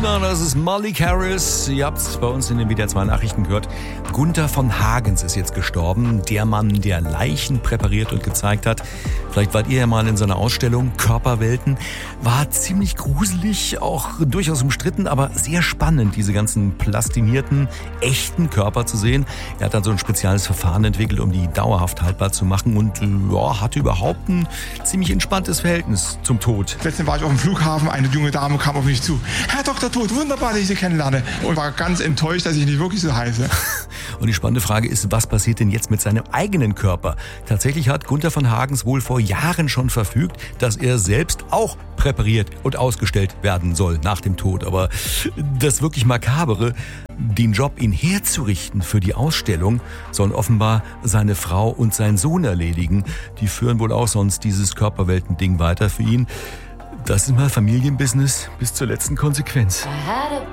China, das ist Malik Harris. Ihr habt es bei uns in den WDR 2 Nachrichten gehört. Gunther von Hagens ist jetzt gestorben. Der Mann, der Leichen präpariert und gezeigt hat. Vielleicht wart ihr ja mal in seiner Ausstellung Körperwelten. War ziemlich gruselig, auch durchaus umstritten, aber sehr spannend, diese ganzen plastinierten, echten Körper zu sehen. Er hat dann so ein spezielles Verfahren entwickelt, um die dauerhaft haltbar zu machen und hatte überhaupt ein ziemlich entspanntes Verhältnis zum Tod. Letztens war ich auf dem Flughafen, eine junge Dame kam auf mich zu. Herr Dr. Tod, wunderbar, dass ich Sie kennenlerne. Und war ganz enttäuscht, dass ich nicht wirklich so heiße. Und die spannende Frage ist, was passiert denn jetzt mit seinem eigenen Körper? Tatsächlich hat Gunther von Hagens wohl vor Jahren schon verfügt, dass er selbst auch präpariert und ausgestellt werden soll nach dem Tod. Aber das wirklich Makabere, den Job, ihn herzurichten für die Ausstellung, sollen offenbar seine Frau und sein Sohn erledigen. Die führen wohl auch sonst dieses Körperwelten-Ding weiter für ihn. Das ist mal Familienbusiness bis zur letzten Konsequenz.